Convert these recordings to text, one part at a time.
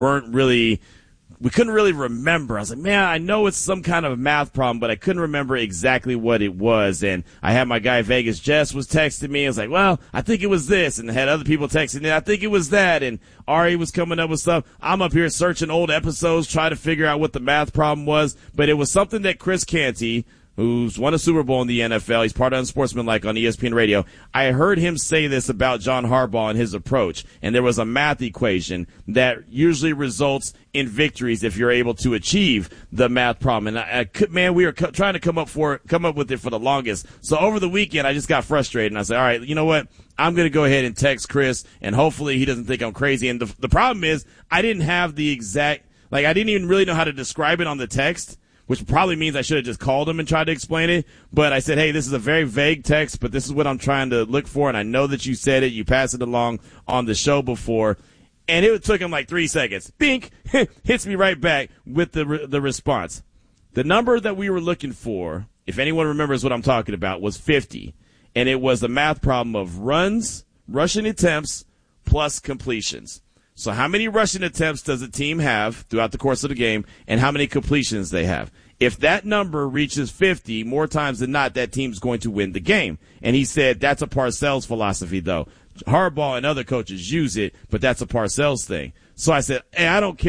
we couldn't really remember. I was like, man, I know it's some kind of a math problem, but I couldn't remember exactly what it was. And I had my guy Vegas Jess was texting me. I was like, well, I think it was this. And I had other people texting me, I think it was that. And Ari was coming up with stuff. I'm up here searching old episodes, trying to figure out what the math problem was. But it was something that Chris Canty, who's won a Super Bowl in the NFL. He's part of Unsportsmanlike on ESPN Radio. I heard him say this about John Harbaugh and his approach. And there was a math equation that usually results in victories if you're able to achieve the math problem. And we were trying to come up with it for the longest. So over the weekend, I just got frustrated and I said, all right, you know what? I'm going to go ahead and text Chris and hopefully he doesn't think I'm crazy. And the problem is I didn't have the exact, I didn't even really know how to describe it on the text, which probably means I should have just called him and tried to explain it. But I said, hey, this is a very vague text, but this is what I'm trying to look for. And I know that you said it. You passed it along on the show before. And it took him like 3 seconds. Bink, hits me right back with the response. The number that we were looking for, if anyone remembers what I'm talking about, was 50. And it was a math problem of runs, rushing attempts, plus completions. So how many rushing attempts does a team have throughout the course of the game, and how many completions they have? If that number reaches 50 more times than not, that team's going to win the game. And he said that's a Parcells philosophy, though. Harbaugh and other coaches use it, but that's a Parcells thing. So I said, hey, I don't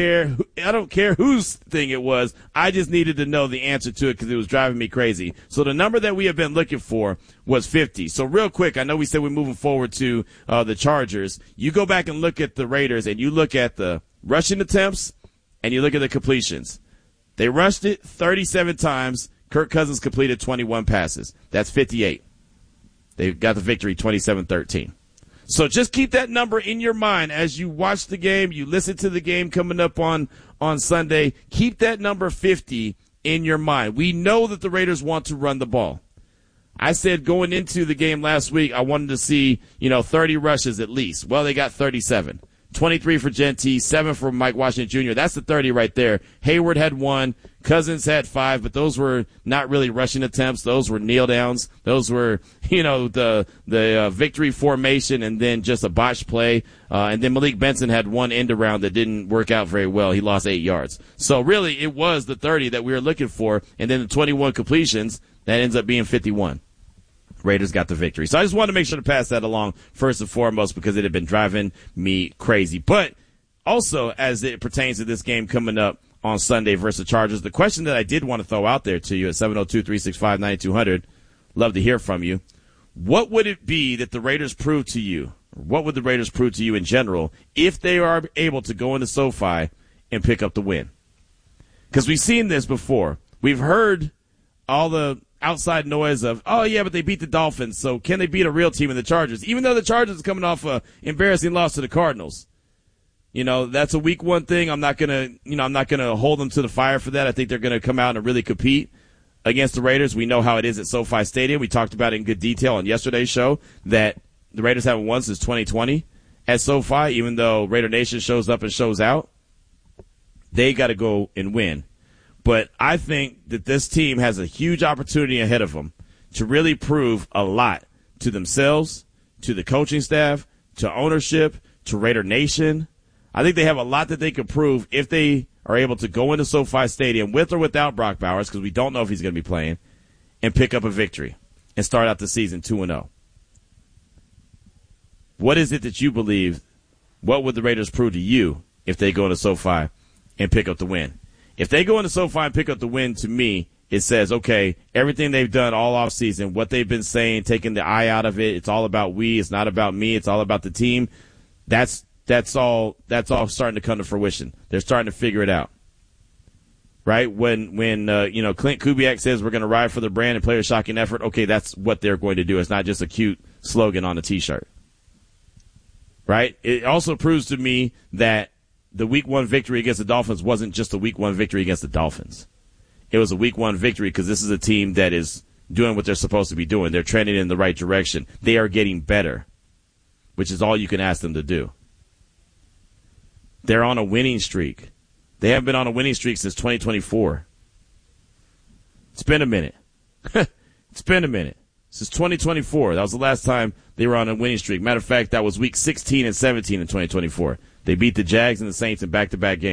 care whose thing it was. I just needed to know the answer to it because it was driving me crazy. So the number that we have been looking for was 50. So real quick, I know we said we're moving forward to the Chargers. You go back and look at the Raiders and you look at the rushing attempts and you look at the completions. They rushed it 37 times. Kirk Cousins completed 21 passes. That's 58. They got the victory 27-13. So just keep that number in your mind as you watch the game, you listen to the game coming up on Sunday. Keep that number 50 in your mind. We know that the Raiders want to run the ball. I said going into the game last week, I wanted to see, 30 rushes at least. Well, they got 37. 23 for Genty, 7 for Mike Washington Jr. That's the 30 right there. Hayward had 1. Cousins had 5, but those were not really rushing attempts. Those were kneel downs. Those were, the victory formation and then just a botched play. And then Malik Benson had 1 end around that didn't work out very well. He lost 8 yards. So really it was the 30 that we were looking for. And then the 21 completions that ends up being 51. Raiders got the victory. So I just wanted to make sure to pass that along first and foremost because it had been driving me crazy. But also as it pertains to this game coming up on Sunday versus the Chargers, the question that I did want to throw out there to you at 702-365-9200, love to hear from you. What would it be that the Raiders prove to you? Or what would the Raiders prove to you in general if they are able to go into SoFi and pick up the win? Because we've seen this before. We've heard all the outside noise of, oh, yeah, but they beat the Dolphins, so can they beat a real team in the Chargers? Even though the Chargers are coming off an embarrassing loss to the Cardinals. That's a week 1 thing. I'm not going to hold them to the fire for that. I think they're going to come out and really compete against the Raiders. We know how it is at SoFi Stadium. We talked about it in good detail on yesterday's show that the Raiders haven't won since 2020 at SoFi, even though Raider Nation shows up and shows out. They got to go and win. But I think that this team has a huge opportunity ahead of them to really prove a lot to themselves, to the coaching staff, to ownership, to Raider Nation. I think they have a lot that they could prove if they are able to go into SoFi Stadium with or without Brock Bowers, because we don't know if he's going to be playing, and pick up a victory and start out the season 2-0. What is it that you believe? What would the Raiders prove to you if they go into SoFi and pick up the win? If they go into SoFi and pick up the win, to me, it says, okay, everything they've done all offseason, what they've been saying, taking the eye out of it, it's all about we, it's not about me, it's all about the team. That's all starting to come to fruition. They're starting to figure it out. Right? When Clint Kubiak says we're going to ride for the brand and play a shocking effort, okay, that's what they're going to do. It's not just a cute slogan on a T-shirt. Right? It also proves to me that the Week 1 victory against the Dolphins wasn't just a Week 1 victory against the Dolphins. It was a Week 1 victory because this is a team that is doing what they're supposed to be doing. They're trending in the right direction. They are getting better, which is all you can ask them to do. They're on a winning streak. They haven't been on a winning streak since 2024. It's been a minute. Since 2024. That was the last time they were on a winning streak. Matter of fact, that was week 16 and 17 in 2024. They beat the Jags and the Saints in back-to-back games.